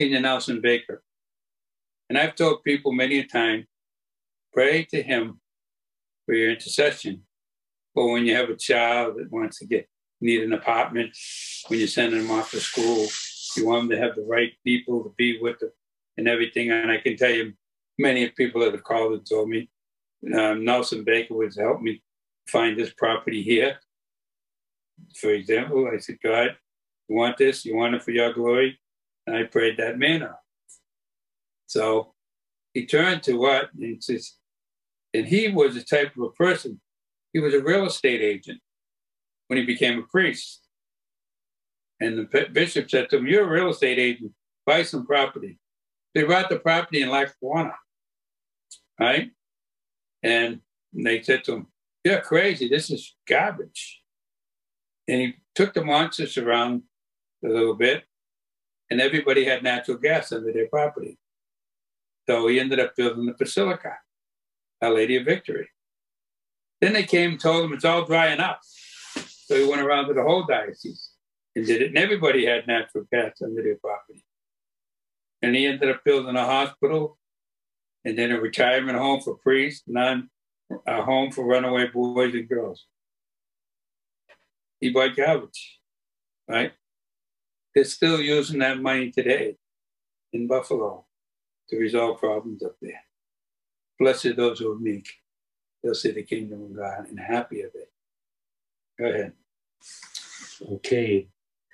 Senior Nelson Baker. And I've told people many a time, pray to him for your intercession. Or when you have a child that wants to need an apartment, when you're sending them off to school, you want them to have the right people to be with them and everything. And I can tell you, many people that have called and told me, Nelson Baker was helped me find this property here. For example, I said, God, you want this? You want it for your glory? And I prayed that man up. So he turned to what? And he says, and he was the type of a person, he was a real estate agent when he became a priest. And the bishop said to him, you're a real estate agent, buy some property. They bought the property in Lackawanna, right? And they said to him, you're crazy, this is garbage. And he took the monsters around a little bit, and everybody had natural gas under their property. So he ended up building the Basilica, Our Lady of Victory. Then they came and told him it's all drying up. So he went around to the whole diocese and did it. And everybody had natural gas under their property. And he ended up building a hospital and then a retirement home for priests, a home for runaway boys and girls. He bought garbage, right? They're still using that money today in Buffalo to resolve problems up there. Blessed are those who are meek. They'll see the kingdom of God and happy of it. Go ahead. Okay.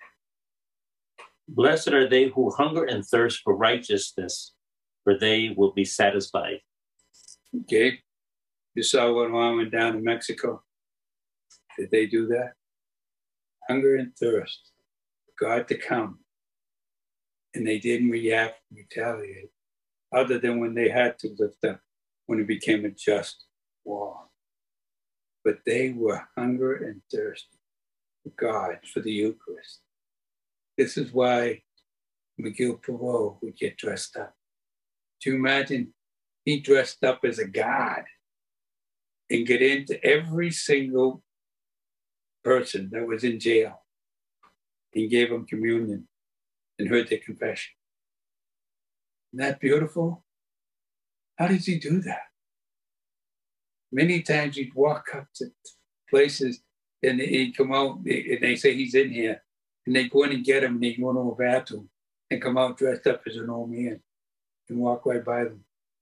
Blessed are they who hunger and thirst for righteousness, for they will be satisfied. Okay. You saw what went down in Mexico. Did they do that? Hunger and thirst for God to come. And they didn't react and retaliate, other than when they had to lift up, when it became a just war. But they were hunger and thirsty for God, for the Eucharist. This is why Miguel Perot would get dressed up. Do you imagine he dressed up as a god and get into every single person that was in jail and gave them communion and heard their confession? Isn't that beautiful? How does he do that? Many times he'd walk up to places and he'd come out and they say he's in here. And they go in and get him and they go into a bathroom and come out dressed up as an old man and walk right by them.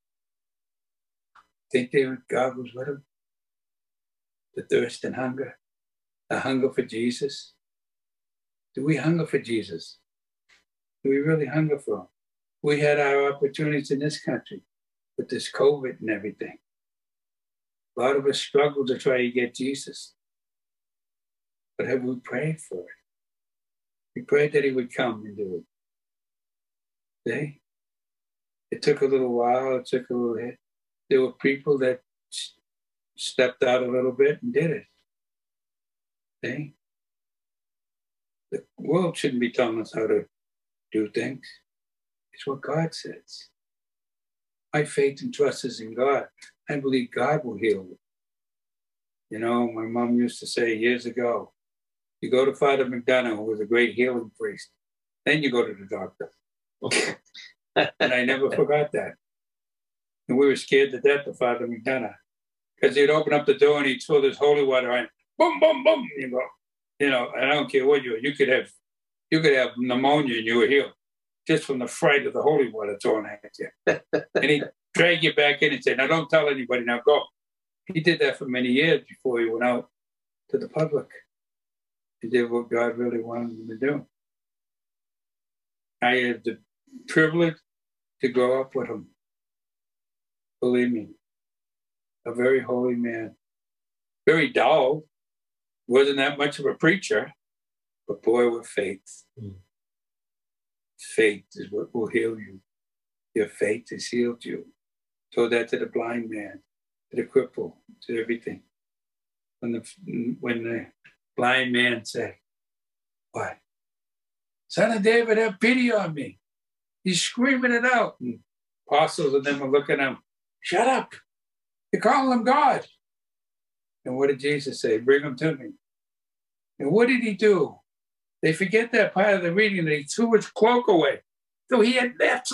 Think God was with him? The thirst and hunger, the hunger for Jesus. Do we hunger for Jesus? Do we really hunger for him? We had our opportunities in this country with this COVID and everything. A lot of us struggle to try to get Jesus. But have we prayed for it? We prayed that he would come and do it. See? It took a little while. It took a little hit. There were people that stepped out a little bit and did it. See? The world shouldn't be telling us how to do things. It's what God says. My faith and trust is in God. I believe God will heal me. You know, my mom used to say years ago, you go to Father McDonough, who was a great healing priest, then you go to the doctor. And I never forgot that. And we were scared to death of Father McDonough because he'd open up the door and he'd throw this holy water on, boom, boom, boom. You know, I don't care what you could have pneumonia and you were healed just from the fright of the holy water thrown at you. And he'd drag you back in and say, now don't tell anybody, now go. He did that for many years before he went out to the public. He did what God really wanted him to do. I had the privilege to grow up with him. Believe me, a very holy man. Very dull. Wasn't that much of a preacher, but boy, with faith. Faith is what will heal you. Your faith has healed you. Told that to the blind man, to the cripple, to everything. When the blind man said, what? Son of David, have pity on me. He's screaming it out. And apostles and them are looking at him. Shut up. You're calling him God. And what did Jesus say? Bring him to me. And what did he do? They forget that part of the reading that he threw his cloak away. So he had absolutely